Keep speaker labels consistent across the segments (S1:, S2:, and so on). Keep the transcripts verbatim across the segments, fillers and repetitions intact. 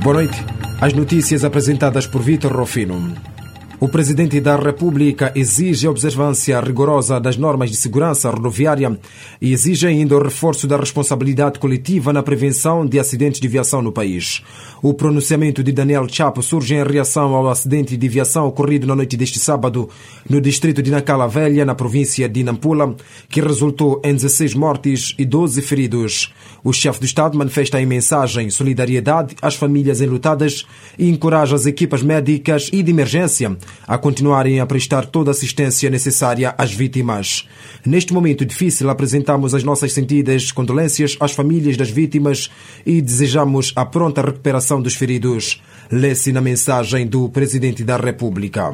S1: Boa noite. As notícias apresentadas por Vítor Rofino. O Presidente da República exige a observância rigorosa das normas de segurança rodoviária e exige ainda o reforço da responsabilidade coletiva na prevenção de acidentes de viação no país. O pronunciamento de Daniel Chapo surge em reação ao acidente de viação ocorrido na noite deste sábado no distrito de Nacala Velha, na província de Nampula, que resultou em dezesseis mortes e doze feridos. O chefe do Estado manifesta em mensagem solidariedade às famílias enlutadas e encoraja as equipas médicas e de emergência a continuarem a prestar toda a assistência necessária às vítimas. Neste momento difícil, apresentamos as nossas sentidas condolências às famílias das vítimas e desejamos a pronta recuperação dos feridos. Lê-se na mensagem do Presidente da República.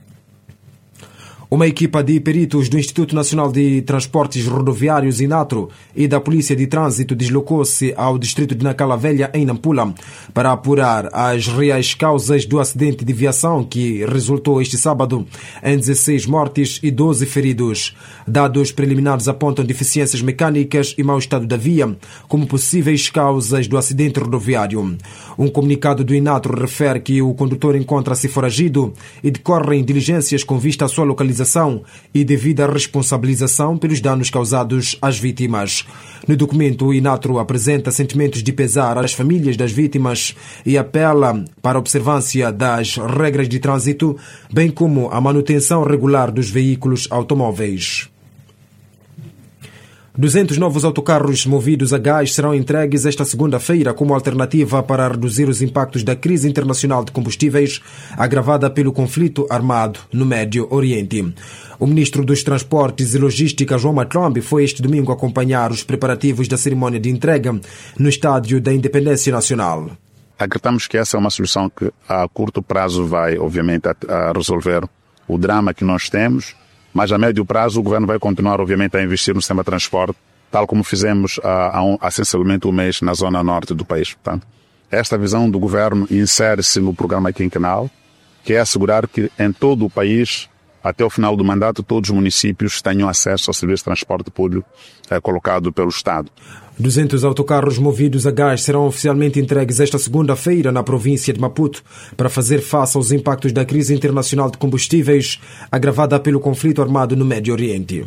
S1: Uma equipa de peritos do Instituto Nacional de Transportes Rodoviários, INATRO, e da Polícia de Trânsito deslocou-se ao distrito de Nacala Velha, em Nampula, para apurar as reais causas do acidente de viação que resultou este sábado em dezesseis mortes e doze feridos. Dados preliminares apontam deficiências mecânicas e mau estado da via como possíveis causas do acidente rodoviário. Um comunicado do INATRO refere que o condutor encontra-se foragido e decorrem diligências com vista à sua localização e devida responsabilização pelos danos causados às vítimas. No documento, o INATRO apresenta sentimentos de pesar às famílias das vítimas e apela para a observância das regras de trânsito, bem como a manutenção regular dos veículos automóveis. duzentos novos autocarros movidos a gás serão entregues esta segunda-feira como alternativa para reduzir os impactos da crise internacional de combustíveis agravada pelo conflito armado no Médio Oriente. O ministro dos Transportes e Logística, João Matlombe, foi este domingo acompanhar os preparativos da cerimónia de entrega no Estádio da Independência Nacional.
S2: Acreditamos que essa é uma solução que a curto prazo vai, obviamente, a, a resolver o drama que nós temos. Mas a médio prazo o governo vai continuar, obviamente, a investir no sistema de transporte, tal como fizemos há, há, há sensivelmente um mês na zona norte do país. Portanto, esta visão do governo insere-se no programa quinquenal, que é assegurar que em todo o país, até o final do mandato, todos os municípios tenham acesso ao serviço de transporte público é, colocado pelo Estado.
S1: duzentos autocarros movidos a gás serão oficialmente entregues esta segunda-feira na província de Maputo para fazer face aos impactos da crise internacional de combustíveis agravada pelo conflito armado no Médio Oriente.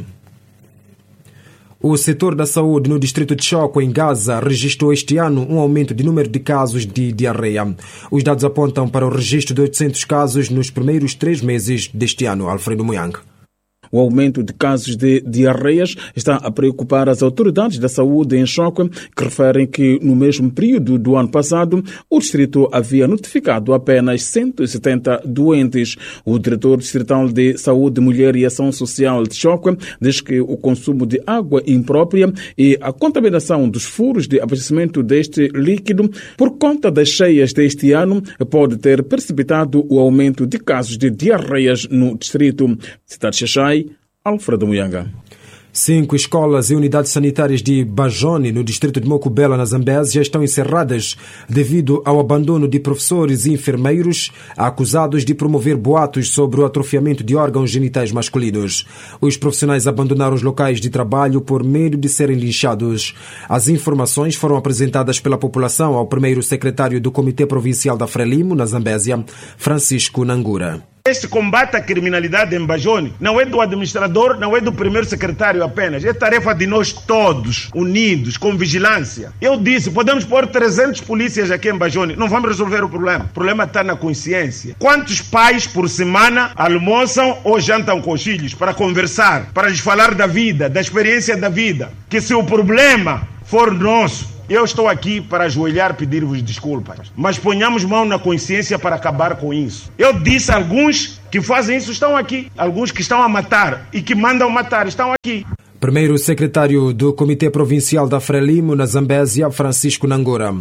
S1: O setor da saúde no distrito de Choco, em Gaza, registrou este ano um aumento de número de casos de diarreia. Os dados apontam para o registro de oitocentos casos nos primeiros três meses deste ano. Alfredo Muyang.
S3: O aumento de casos de diarreias está a preocupar as autoridades da saúde em Choco, que referem que no mesmo período do ano passado o distrito havia notificado apenas cento e setenta doentes. O diretor distrital de Saúde, Mulher e Ação Social de Choco diz que o consumo de água imprópria e a contaminação dos furos de abastecimento deste líquido por conta das cheias deste ano pode ter precipitado o aumento de casos de diarreias no distrito. Cidade Xaxai, Alfredo Muyanga.
S1: Cinco escolas e unidades sanitárias de Bajone, no distrito de Mocubela, na Zambésia, estão encerradas devido ao abandono de professores e enfermeiros acusados de promover boatos sobre o atrofiamento de órgãos genitais masculinos. Os profissionais abandonaram os locais de trabalho por medo de serem linchados. As informações foram apresentadas pela população ao primeiro secretário do Comitê Provincial da Frelimo, na Zambésia, Francisco Nangura.
S4: Este combate à criminalidade em Bajone não é do administrador, não é do primeiro secretário apenas. É tarefa de nós todos, unidos, com vigilância. Eu disse, podemos pôr trezentos polícias aqui em Bajone, não vamos resolver o problema. O problema está na consciência. Quantos pais por semana almoçam ou jantam com os filhos para conversar, para lhes falar da vida, da experiência da vida? Que se o problema for nosso, eu estou aqui para ajoelhar, pedir-vos desculpas. Mas ponhamos mão na consciência para acabar com isso. Eu disse a alguns que fazem isso estão aqui. Alguns que estão a matar e que mandam matar estão aqui.
S1: Primeiro secretário do Comitê Provincial da Frelimo, na Zambésia, Francisco Nangura.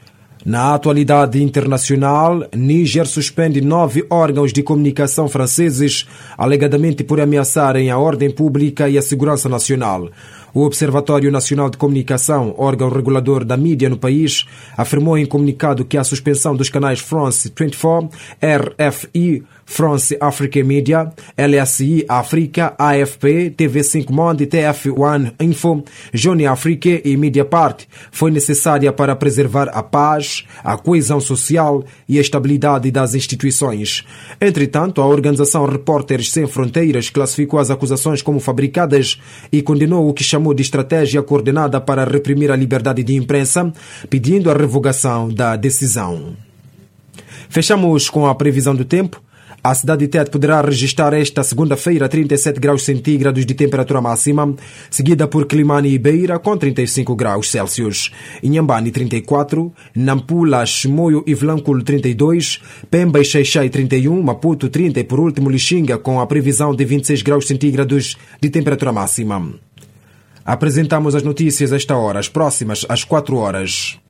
S1: Na atualidade internacional, Níger suspende nove órgãos de comunicação franceses, alegadamente por ameaçarem a ordem pública e a segurança nacional. O Observatório Nacional de Comunicação, órgão regulador da mídia no país, afirmou em comunicado que a suspensão dos canais France vinte e quatro, R F I, France Africa Media, L S I África, A F P, T V cinco Monde, T F um Info, Jeune Afrique e Mediapart foi necessária para preservar a paz, a coesão social e a estabilidade das instituições. Entretanto, a organização Repórteres Sem Fronteiras classificou as acusações como fabricadas e condenou o que chamou de estratégia coordenada para reprimir a liberdade de imprensa, pedindo a revogação da decisão. Fechamos com a previsão do tempo. A cidade de Tete poderá registrar esta segunda-feira trinta e sete graus centígrados de temperatura máxima, seguida por Climane e Beira com trinta e cinco graus Celsius. Inhambane trinta e quatro, Nampula, Chimoio e Vilanculo trinta e dois, Pemba e Xai-Xai trinta e um, Maputo trinta e por último Lixinga com a previsão de vinte e seis graus centígrados de temperatura máxima. Apresentamos as notícias a esta hora, as próximas às quatro horas.